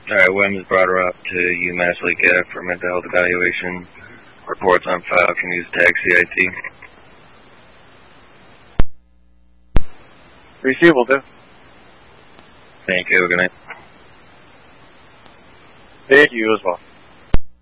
Alright, Williams brought her up to UMass Lake Ave for mental health evaluation. Reports on file. Can use tag CIT. Receive will do. Thank you. Good night. Thank you as well.